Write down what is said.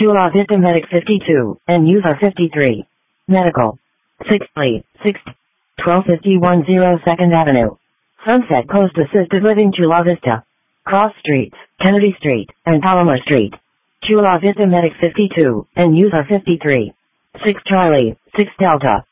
Chula Vista Medic 52, and user 53. Medical. 6 Lee, 6, 1251 2nd Avenue. Sunset Coast Assisted Living Chula Vista. Cross Streets, Kennedy Street, and Palomar Street. Chula Vista Medic 52, and user 53. 6 Charlie, 6 Delta.